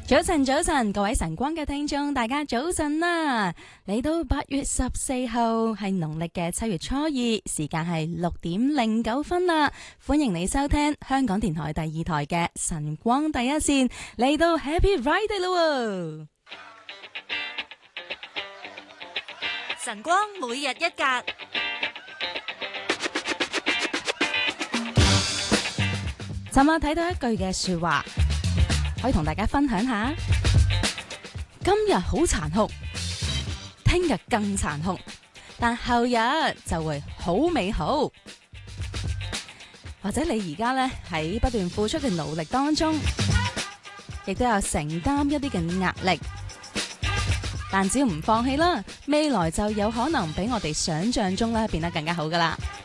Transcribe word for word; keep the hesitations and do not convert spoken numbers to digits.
早晨，早晨，各位晨光嘅聽眾，大家早晨啦！嚟到八月十四號係農曆嘅七月初二，時間係六點零九分啦。歡迎你收聽香港電台第二台嘅晨光第一線，嚟到 Happy Friday 咯！ 晨光每日一格。 尋日睇到一句嘅說話，可以同大家分享下。今日好殘酷，聽日更殘酷，但後日就會好美好。或者你而家呢喺不斷付出嘅努力當中，亦都有承擔一啲嘅壓力，但只要唔放棄啦，未來就有可能比我哋想象中咧變得更加好噶啦。